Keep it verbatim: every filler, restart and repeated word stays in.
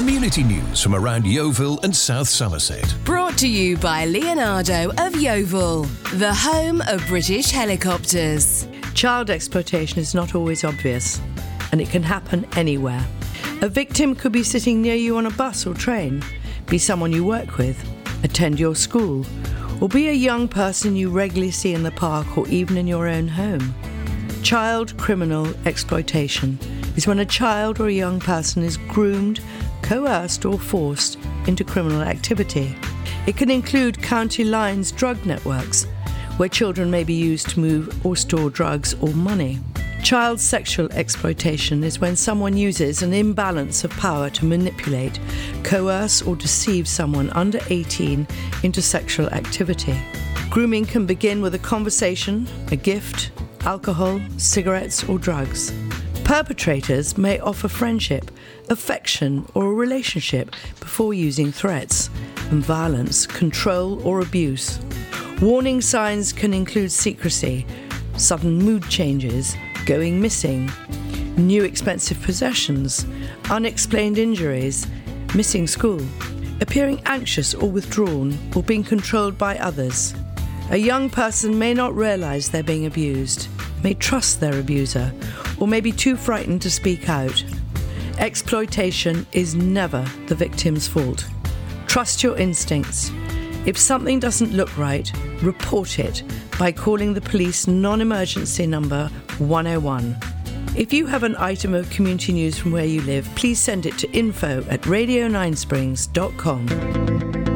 Community news from around Yeovil and South Somerset. Brought to you by Leonardo of Yeovil, the home of British helicopters. Child exploitation is not always obvious, and it can happen anywhere. A victim could be sitting near you on a bus or train, be someone you work with, attend your school, or be a young person you regularly see in the park or even in your own home. Child criminal exploitation is when a child or a young person is groomed, coerced or forced into criminal activity. It can include county lines drug networks, where children may be used to move or store drugs or money. Child sexual exploitation is when someone uses an imbalance of power to manipulate, coerce or deceive someone under eighteen into sexual activity. Grooming can begin with a conversation, a gift, alcohol, cigarettes or drugs. Perpetrators may offer friendship, affection or a relationship before using threats and violence, control or abuse. Warning signs can include secrecy, sudden mood changes, going missing, new expensive possessions, unexplained injuries, missing school, appearing anxious or withdrawn, or being controlled by others. A young person may not realise they're being abused, may trust their abuser, or may be too frightened to speak out. Exploitation is never the victim's fault. Trust your instincts. If something doesn't look right, report it by calling the police non-emergency number one oh one. If you have an item of community news from where you live, please send it to info at radio nine springs dot com.